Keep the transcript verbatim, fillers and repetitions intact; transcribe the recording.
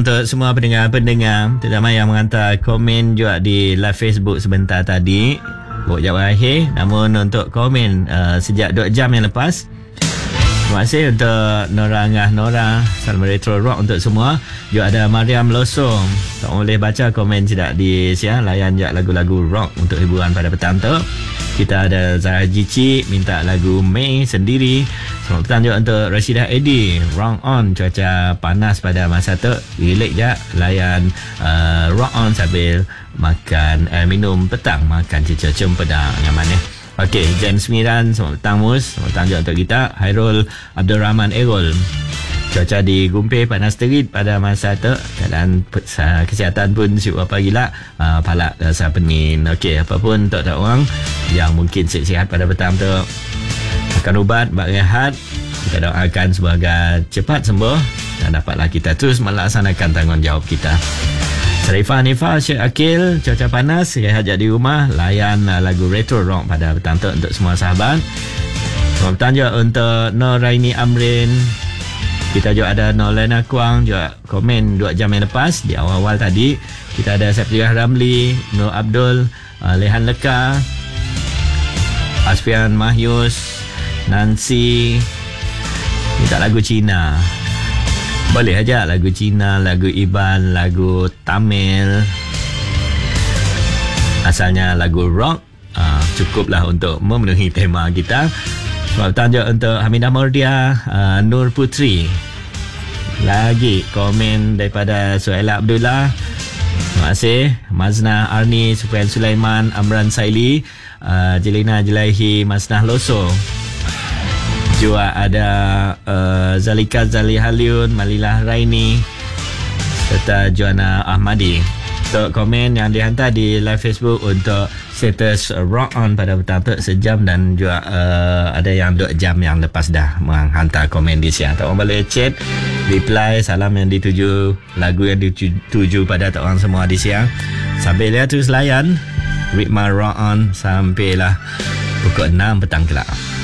untuk semua pendengar-pendengar, terutama yang menghantar komen juga di live Facebook sebentar tadi. Buat jawab akhir. Namun untuk komen uh, sejak dua jam yang lepas, terima kasih untuk Nora Angah Nora, Salam Retro Rock untuk semua. Juga ada Mariam Losong. Tak boleh baca komen tidak di siang. Layan je lagu-lagu rock untuk hiburan pada petang tu. Kita ada Zahra Jici minta lagu Mei Sendiri. Selamat petang juga untuk Rashidah Edi, Rock On. Cuaca panas pada masa tu, relax je layan uh, Rock On sambil makan uh, minum petang, makan cicak cempedak yang mana. Okey, James Miran, selamat petang Mus. Selamat petang juga untuk kita. Hairul Abdul Rahman Erol. Cuaca di Gumpeh panas terik pada masa tu. Keadaan kesihatan pun siap apa gila. Uh, palak rasa pening. Okey, apapun tak tak orang yang mungkin sihat-sihat pada petang tu, makan ubat, buat rehat. Kita doakan semoga cepat sembuh dan dapatlah kita terus melaksanakan tanggungjawab kita. Sarifah Hanifah, Syed Akil, cuaca panas, rehat je di rumah, layan uh, lagu Retro Rock pada petang tu untuk semua sahabat. Selamat petang juga untuk Nur Raini Amrin. Kita juga ada Nolena Kuang juga komen dua jam yang lepas di awal-awal tadi. Kita ada Septiah Ramli, Nur Abdul, uh, Lehan Leka, Asfian Mahyus, Nancy minta lagu Cina. Boleh aja lagu Cina, lagu Iban, lagu Tamil, asalnya lagu rock. uh, Cukuplah untuk memenuhi tema kita. Selamat petang juga untuk Hamidah Mordia, uh, Nur Putri. Lagi komen daripada Suhaila Abdullah. Terima kasih. Mazna Arni, Sufian Sulaiman, Amran Saili, uh, Jelina Jelaihi, Masnah Loso. Juga ada uh, Zalika Zali Haliun, Malilah Raini serta Joanna Ahmadi. Untuk komen yang dihantar di live Facebook untuk status Rock On pada petang tu sejam, dan juga uh, ada yang dua jam yang lepas dah menghantar komen di siang. Tak orang boleh chat, reply salam yang dituju, lagu yang dituju pada tak orang semua di siang. Sambil dia terus layan Ritma Rock On sampailah pukul enam petang kelak.